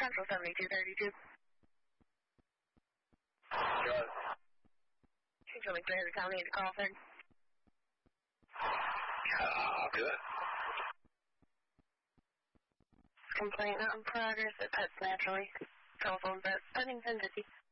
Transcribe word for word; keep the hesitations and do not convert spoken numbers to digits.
Central seventy-two thirty-two. Good. Central McDavid, tell me to call, sir. Uh, good. Complaint not in progress. It pets naturally. Telephone's at Bennington fifty.